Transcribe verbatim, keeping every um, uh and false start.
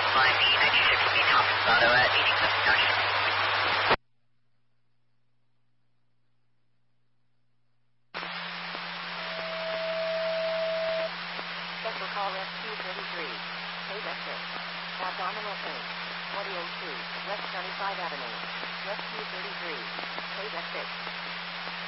flying the ninety-six B Thompson's Auto at eighty-seven Junction. Special call S Q thirty-three. Page exit. Abdominal pain. Audio two. West twenty-five Avenue. Rescue thirty-three. Page exit.